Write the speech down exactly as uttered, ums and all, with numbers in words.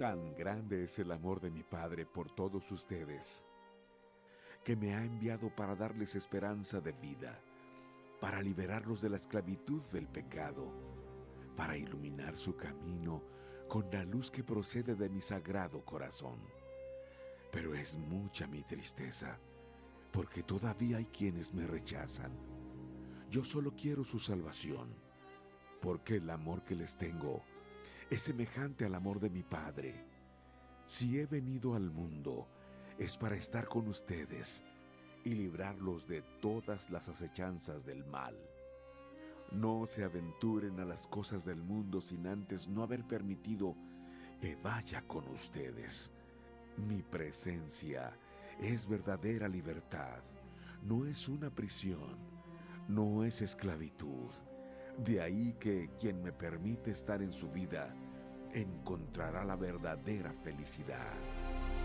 Tan grande es el amor de mi Padre por todos ustedes, que me ha enviado para darles esperanza de vida, para liberarlos de la esclavitud del pecado, para iluminar su camino con la luz que procede de mi sagrado corazón. Pero es mucha mi tristeza, porque todavía hay quienes me rechazan. Yo solo quiero su salvación, porque el amor que les tengo es semejante al amor de mi Padre. Si he venido al mundo, es para estar con ustedes y librarlos de todas las acechanzas del mal. No se aventuren a las cosas del mundo sin antes no haber permitido que vaya con ustedes. Mi presencia es verdadera libertad, no es una prisión, no es esclavitud. De ahí que quien me permite estar en su vida encontrará la verdadera felicidad.